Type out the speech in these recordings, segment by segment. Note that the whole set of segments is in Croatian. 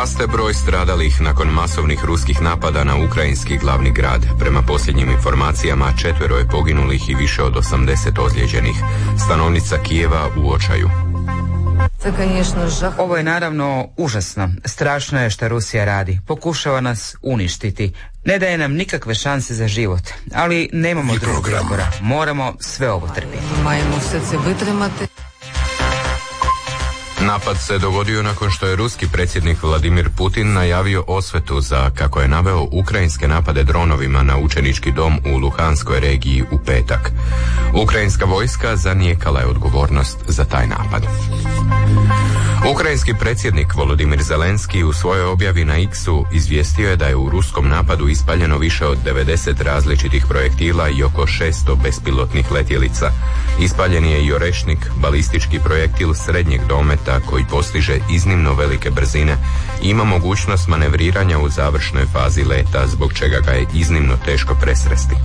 Raste broj stradalih nakon masovnih ruskih napada na ukrajinski glavni grad. Prema posljednjim informacijama 4 je poginulih i više od 80 ozlijeđenih. Stanovnica Kijeva u očaju. Ovo je naravno užasno. Strašno je što Rusija radi. Pokušava nas uništiti. Ne daje nam nikakve šanse za život. Ali nemamo drugog izbora. Moramo sve ovo trpiti. Napad se dogodio nakon što je ruski predsjednik Vladimir Putin najavio osvetu za, kako je naveo, ukrajinske napade dronovima na učenički dom u Luhanskoj regiji u petak. Ukrajinska vojska zanijekala je odgovornost za taj napad. Ukrajinski predsjednik Volodimir Zelenski u svojoj objavi na X-u izvijestio je da je u ruskom napadu ispaljeno više od 90 različitih projektila i oko 600 bespilotnih letjelica. Ispaljen je i Orešnik, balistički projektil srednjeg dometa koji postiže iznimno velike brzine i ima mogućnost manevriranja u završnoj fazi leta, zbog čega ga je iznimno teško presresti.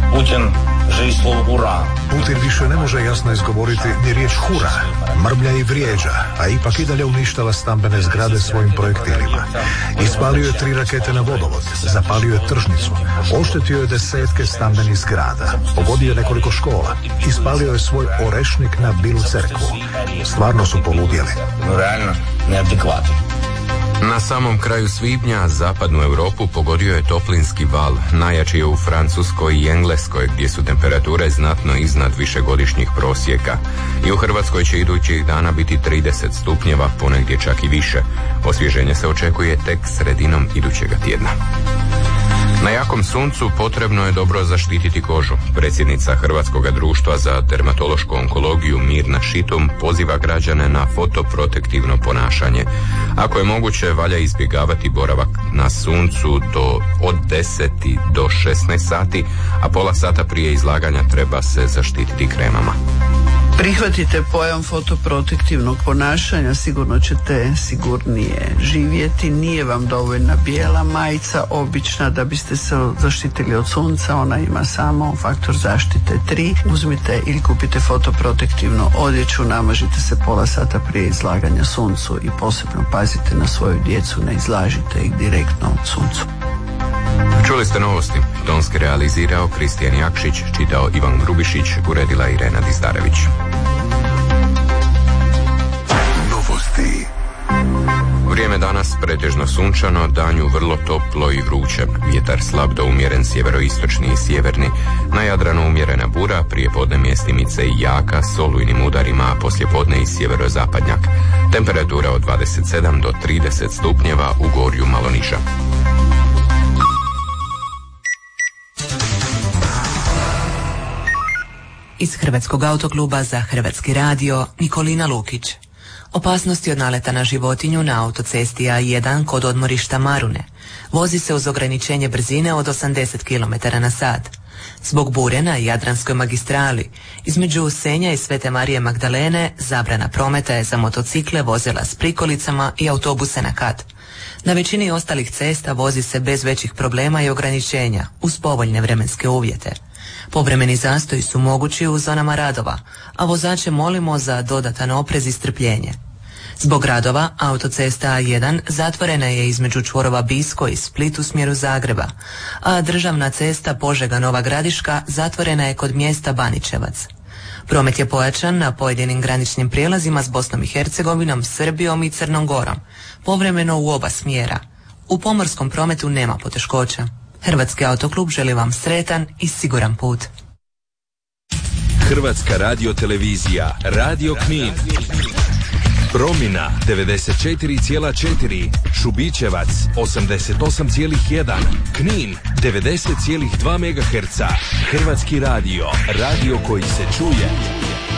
Putin više ne može jasno izgovoriti ni riječ hura, mrmlja i vrijeđa, a ipak i dalje uništava stambene zgrade svojim projektilima. Ispalio je 3 rakete na vodovod, zapalio je tržnicu, oštetio je desetke stambenih zgrada, pogodio je nekoliko škola, ispalio je svoj Orešnik na Bilu crkvu. Stvarno su poludjeli. Realno neadekvatno. Na samom kraju svibnja zapadnu Europu pogodio je toplinski val, najjači je u Francuskoj i Engleskoj gdje su temperature znatno iznad višegodišnjih prosjeka. I u Hrvatskoj će idućih dana biti 30 stupnjeva, ponegdje čak i više. Osvježenje se očekuje tek sredinom idućega tjedna. Na jakom suncu potrebno je dobro zaštititi kožu. Predsjednica Hrvatskog društva za dermatološku onkologiju Mirna Šitum poziva građane na fotoprotektivno ponašanje. Ako je moguće, valja izbjegavati boravak na suncu od 10 do 16 sati, a pola sata prije izlaganja treba se zaštititi kremama. Prihvatite pojam fotoprotektivnog ponašanja, sigurno ćete sigurnije živjeti. Nije vam dovoljna bijela majica obična da biste se zaštitili od sunca, ona ima samo faktor zaštite 3. Uzmite ili kupite fotoprotektivnu odjeću, namažite se pola sata prije izlaganja suncu i posebno pazite na svoju djecu, ne izlažite ih direktno suncu. Čuli ste novosti. Tonski realizirao Kristijan Jakšić, čitao Ivan Grubišić, uredila Irena Dizdarević. Novosti. Vrijeme danas pretežno sunčano, danju vrlo toplo i vruće. Vjetar slab do umjeren sjeveroistočni i sjeverni. Na Jadranu umjerena bura, prijepodne mjestimice i jaka s olujnim udarima, a poslijepodne i sjeverozapadnjak. Temperatura od 27 do 30 stupnjeva, u gorju malo niža. Iz Hrvatskog autokluba za Hrvatski radio Nikolina Lukić. Opasnosti od naleta na životinju na autocesti A1 kod odmorišta Marune. Vozi se uz ograničenje brzine od 80 km/h. Zbog bure na Jadranskoj magistrali između Senja i Svete Marije Magdalene zabrana prometa je za motocikle, vozila s prikolicama i autobuse na kat. Na većini ostalih cesta vozi se bez većih problema i ograničenja uz povoljne vremenske uvjete. Povremeni zastoji su mogući u zonama radova, a vozače molimo za dodatan oprez i strpljenje. Zbog radova, autocesta A1 zatvorena je između čvorova Bisko i Split u smjeru Zagreba, a državna cesta Požega-Nova Gradiška zatvorena je kod mjesta Baničevac. Promet je pojačan na pojedinim graničnim prijelazima s Bosnom i Hercegovinom, Srbijom i Crnom Gorom, povremeno u oba smjera. U pomorskom prometu nema poteškoća. Hrvatski autoklub želi vam sretan i siguran put. Hrvatska radiotelevizija, Radio Knin. Promina 94,4, Šubićevac 88,1, Knin 90,2 MHz. Hrvatski radio, radio koji se čuje.